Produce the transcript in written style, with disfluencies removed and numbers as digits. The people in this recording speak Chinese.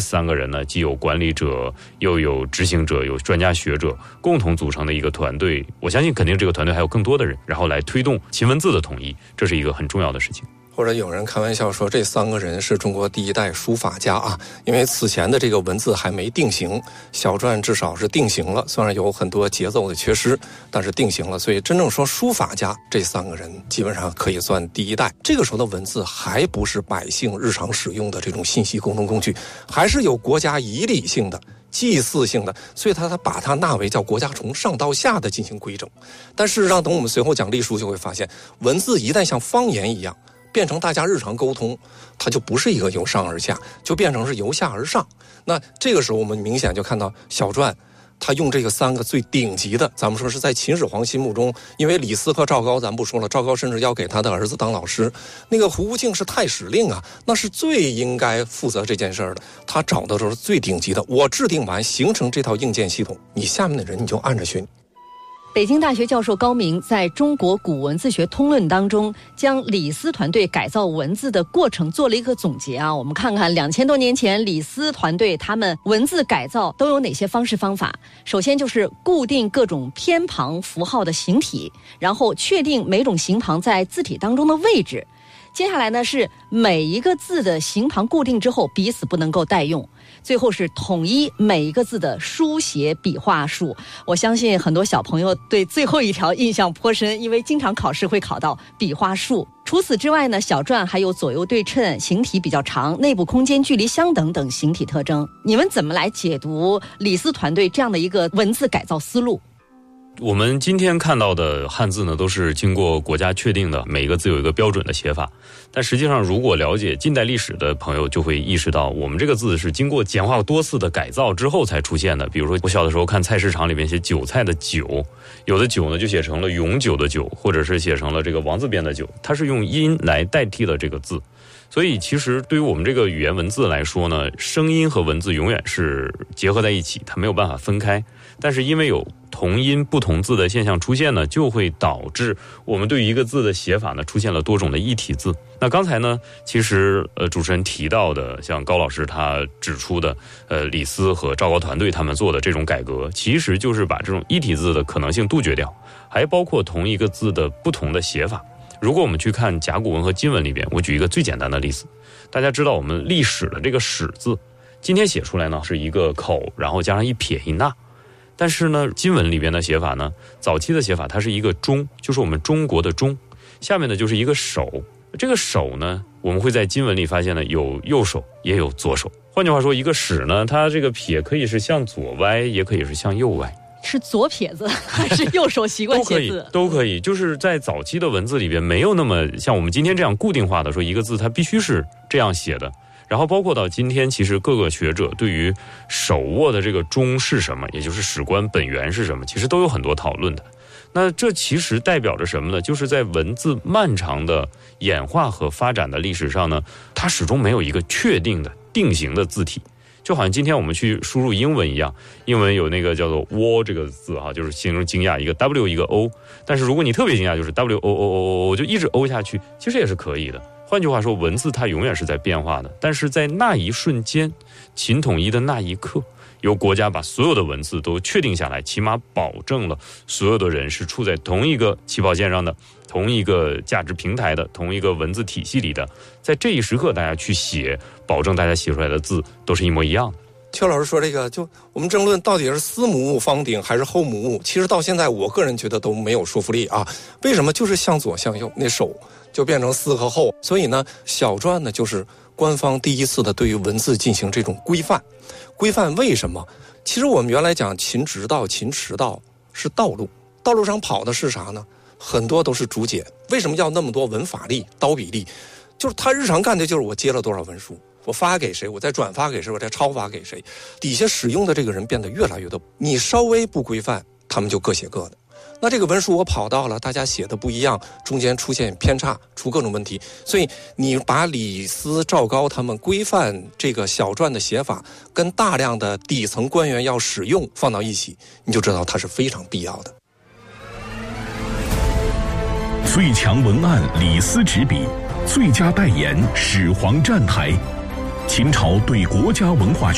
3个人呢，既有管理者，又有执行者，有专家学者，共同组成的一个团队。我相信肯定这个团队还有更多的人，然后来推动秦文字的统一，这是一个很重要的事情。 或者有人开玩笑说这3个人是中国第一代书法家啊，因为此前的这个文字还没定型，小篆至少是定型了，虽然有很多节奏的缺失，但是定型了，所以真正说书法家这3个人基本上可以算第一代。这个时候的文字还不是百姓日常使用的这种信息沟通工具，还是有国家仪礼性的祭祀性的，所以他把它纳为叫国家从上到下的进行规整。但事实上等我们随后讲隶书就会发现，文字一旦像方言一样变成大家日常沟通，它就不是一个由上而下，就变成是由下而上。那这个时候我们明显就看到小篆他用这个3个最顶级的，咱们说是在秦始皇心目中，因为李斯和赵高咱不说了，赵高甚至要给他的儿子当老师，那个胡无敬是太史令啊，那是最应该负责这件事的，他找的都是最顶级的，我制定完形成这套硬件系统，你下面的人你就按着学。 北京大学教授高明在中国古文字学通论当中，将李斯团队改造文字的过程做了一个总结啊。我们看看2000多年前李斯团队他们文字改造都有哪些方式方法。首先就是固定各种偏旁符号的形体，然后确定每种形旁在字体当中的位置。接下来呢是每一个字的形旁固定之后彼此不能够代用，最后是统一每一个字的书写笔画数。我相信很多小朋友对最后一条印象颇深，因为经常考试会考到笔画数。除此之外呢，小篆还有左右对称、形体比较长、内部空间距离相等等形体特征。你们怎么来解读李斯团队这样的一个文字改造思路？ 我们今天看到的汉字呢，都是经过国家确定的，每一个字有一个标准的写法。但实际上，如果了解近代历史的朋友就会意识到，我们这个字是经过简化多次的改造之后才出现的。比如说，我小的时候看菜市场里面写韭菜的韭，有的韭呢就写成了永久的久，或者是写成了这个王字边的久，它是用音来代替了这个字。所以其实对于我们这个语言文字来说呢，声音和文字永远是结合在一起，它没有办法分开。但是因为有同音不同字的现象出现呢，就会导致我们对于一个字的写法呢出现了多种的异体字。那刚才呢，其实主持人提到的，像高老师他指出的，李斯和赵高团队他们做的这种改革，其实就是把这种异体字的可能性杜绝掉，还包括同一个字的不同的写法。如果我们去看甲骨文和金文里边，我举一个最简单的例子，大家知道我们历史的这个史字，今天写出来呢是一个口，然后加上一撇一捺。但是呢，金文里边的写法呢，早期的写法它是一个中，就是我们中国的中，下面呢就是一个手。这个手呢，我们会在金文里发现呢有右手也有左手。换句话说，一个史呢，它这个撇可以是向左歪，也可以是向右歪。 是左撇子还是右手习惯写字？ 都可以。就是在早期的文字里边，没有那么像我们今天这样固定化的说一个字它必须是这样写的。然后包括到今天，其实各个学者对于手握的这个中是什么，也就是史官本源是什么，其实都有很多讨论的。那这其实代表着什么呢？就是在文字漫长的演化和发展的历史上呢，它始终没有一个确定的定型的字体。就好像今天我们去输入英文一样，英文有那个叫做 "wo" 这个字哈，就是形容惊讶，一个 W 一个 O， 但是如果你特别惊讶，就是 WOOO， 就一直 O 下去，其实也是可以的。换句话说，文字它永远是在变化的，但是在那一瞬间，秦统一的那一刻，由国家把所有的文字都确定下来，起码保证了所有的人是处在同一个起跑线上的，同一个价值平台的，同一个文字体系里的，在这一时刻大家去写，保证大家写出来的字都是一模一样的。 邱老师说这个，就我们争论到底是司母戊方鼎还是后母戊，其实到现在我个人觉得都没有说服力啊。为什么？就是向左向右，那手就变成司和后。所以呢，小篆呢就是官方第一次的对于文字进行这种规范。规范为什么？其实我们原来讲秦直道、秦驰道是道路，道路上跑的是啥呢？很多都是竹简。为什么要那么多文法力、刀笔力？就是他日常干的就是我接了多少文书，我发给谁，我再转发给谁，我再抄发给谁，底下使用的这个人变得越来越多。你稍微不规范，他们就各写各的。那这个文书我跑到了，大家写的不一样，中间出现偏差，出各种问题。所以你把李斯、赵高他们规范这个小篆的写法，跟大量的底层官员要使用放到一起，你就知道它是非常必要的。 最强文案李斯执笔，最佳代言始皇站台。秦朝对国家文化